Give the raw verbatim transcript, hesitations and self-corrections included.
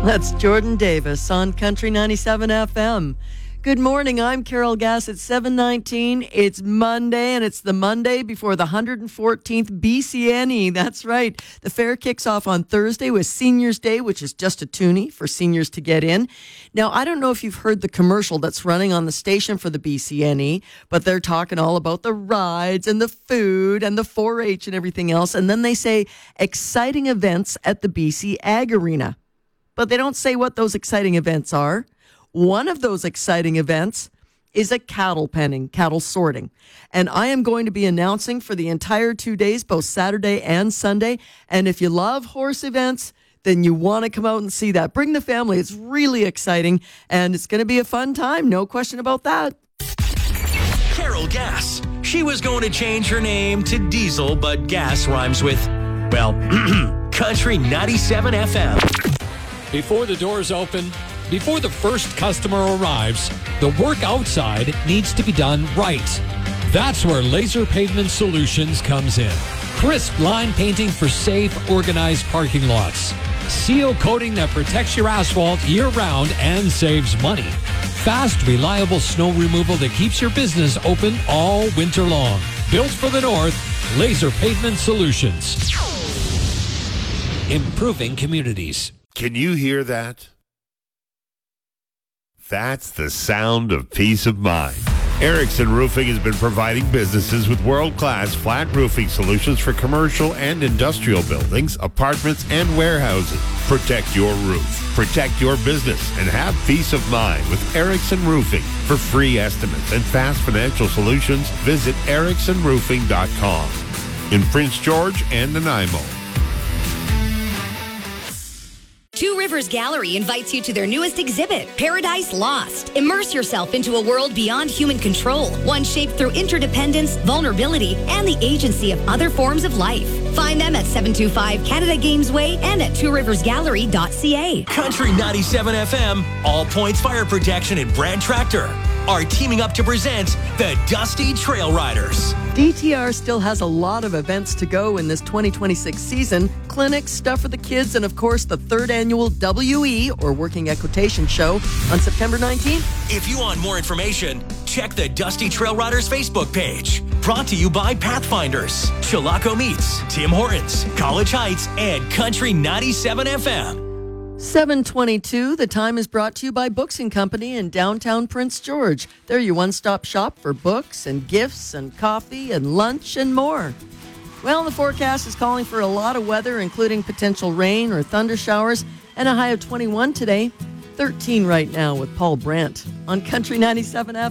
That's Jordan Davis on Country ninety-seven F M. Good morning, I'm Carol Gass at seven nineteen. It's Monday, and it's the Monday before the one hundred fourteenth B C N E. That's right. The fair kicks off on Thursday with Seniors Day, which is just a toonie for seniors to get in. Now, I don't know if you've heard the commercial that's running on the station for the B C N E, but they're talking all about the rides and the food and the four H and everything else. And then they say exciting events at the B C Ag Arena. But they don't say what those exciting events are. One of those exciting events is a cattle penning, cattle sorting. And I am going to be announcing for the entire two days, both Saturday and Sunday. And if you love horse events, then you want to come out and see that. Bring the family. It's really exciting, and it's going to be a fun time. No question about that. Carol Gass. She was going to change her name to Diesel, but gas rhymes with, well, Country ninety-seven F M. Before the doors open, before the first customer arrives, the work outside needs to be done right. That's where Laser Pavement Solutions comes in. Crisp line painting for safe, organized parking lots. Seal coating that protects your asphalt year-round and saves money. Fast, reliable snow removal that keeps your business open all winter long. Built for the North, Laser Pavement Solutions. Improving communities. Can you hear that? That's the sound of peace of mind. Erickson Roofing has been providing businesses with world-class flat roofing solutions for commercial and industrial buildings, apartments, and warehouses. Protect your roof, protect your business, and have peace of mind with Erickson Roofing. For free estimates and fast financial solutions, visit erickson roofing dot com. In Prince George and Nanaimo. Two Rivers Gallery invites you to their newest exhibit, Paradise Lost. Immerse yourself into a world beyond human control, one shaped through interdependence, vulnerability, and the agency of other forms of life. Find them at seven two five Canada Games Way and at two rivers gallery dot c a. Country ninety-seven F M, All Points Fire Protection and Brand Tractor are teaming up to present the Dusty Trail Riders. D T R still has a lot of events to go in this twenty twenty-six season. Clinics, stuff for the kids, and of course the third annual W E, or Working Equitation Show, on September nineteenth. If you want more information, check the Dusty Trail Riders Facebook page. Brought to you by Pathfinders, Chilocco Meats, Tim Hortons, College Heights, and Country ninety-seven F M. seven twenty-two, the time is brought to you by Books and Company in downtown Prince George. They're your one-stop shop for books and gifts and coffee and lunch and more. Well, the forecast is calling for a lot of weather, including potential rain or thunder showers, and a high of twenty-one today, thirteen right now with Paul Brandt on Country ninety-seven F M.